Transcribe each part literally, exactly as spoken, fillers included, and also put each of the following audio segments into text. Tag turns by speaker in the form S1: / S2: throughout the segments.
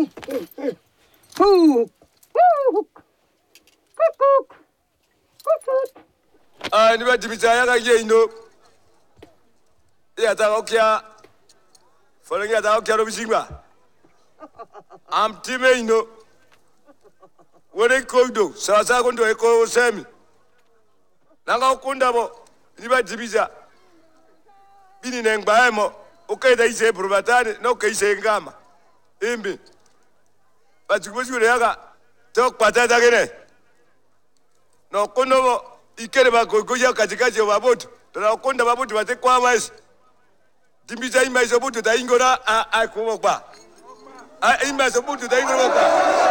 S1: Ah, ni ba dibisa ga ye ino. Ya ta okia. Folo ya ta okia ro bisinga. Am time ino. Wore kodo, sa sa kondo e ko semi. Nanga okunda bo, ni ba dibisa. Bini nengba emo, okay da ise probatane, no ke ise ngama. Imbi. Ba tukubusi ure yaga. Tok patata gene. No kondo bo ikere ba gogoya katikati wa boto. Tona konda ba boto bate kwa mais. Dibisa ima iso boto ta ingora a a kuwokba. A ima iso boto ta ingora ba.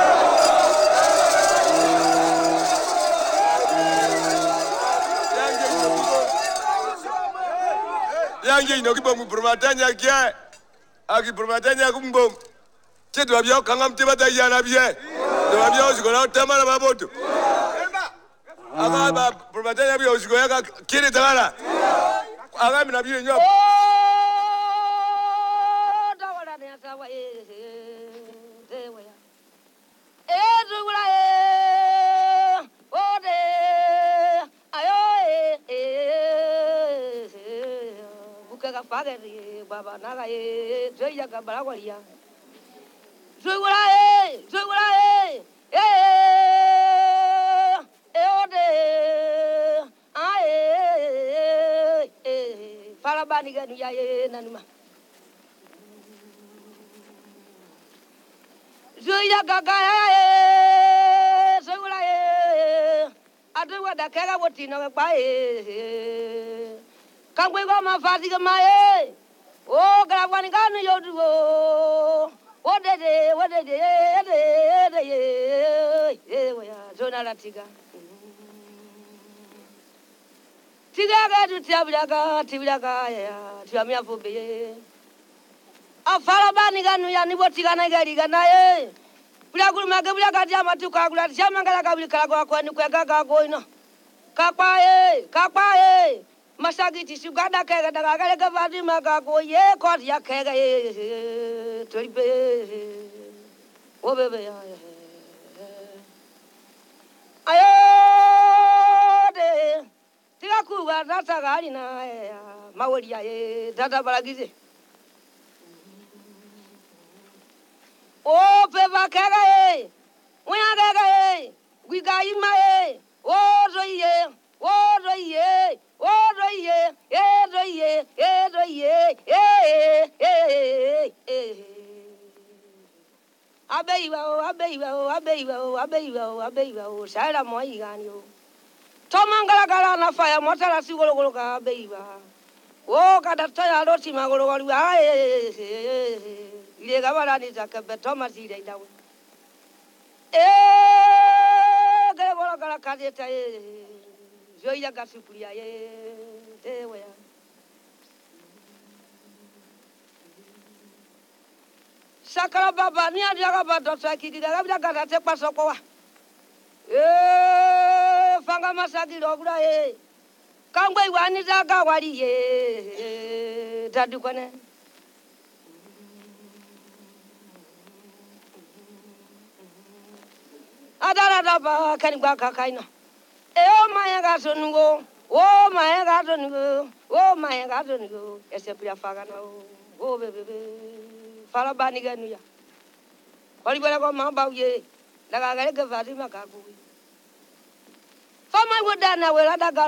S1: Yange ino kibo mu promatanya kia. Aki promatanya kumbo. Chetu abia kanga mteba ta yana bie. Do abia osigona tamana ba boto. Aga ba promatanya bia osigona ka kire tagala. Aga mina bie nyo.
S2: Baba naga e joya ka barawaria joyura e joyura e e e ode ai e fala bani ga nuya e nanuma joya ka ga e joyura e adu wa da kega wotino ba e kangwe go ma fati ga ma e oh, Gravani Ganu Yodu, what did they, what did they, they, Zonala Tiga. Tiga to Tiabiaga, Tibiaga, Tiamia Fobe. A Farabani Ganu Yani, what Tigana Garigana, Pilagu Magabiaga Jama to Kagula, Jamanga Kago, and Kagaga going. Kapae, Kapae. Masagiti sugada kega daga kega vadi magago ye kod ya kega ye toribe o bebe ya ayo de tiga kuwa data gari na mawori ya ye data balagize o peva kega ye uya kega ye wiga ima ye o zoye o zoye oh, yeah, yeah, yeah, yeah, yeah, yeah, yeah, yeah. Abeiwa, abeiwa, abeiwa, abeiwa, abeiwa, shara moi ganyo. Tomangala gala na fire, motara si golo golo ka abeiwa. Oh, kada toya roti magolo golo ai. Ile gabara ni zakabe Thomas ile dawo. Eh, gele golo gala kadeta eh. Joya gasupuria ye tewe Sakara baba ni adiaga bado saki diga bida gata te pasoko wa eh fanga masaki logura ye kangwe wani zaga wari ye tadu kone adara daba kani gwa kakaino oh my God, oh my God, oh my God, esse pia faga no, oh bebê, fala baniga nuya. Pode ver como mão bauye, da galera que faz uma cagu. Fama guarda na wela da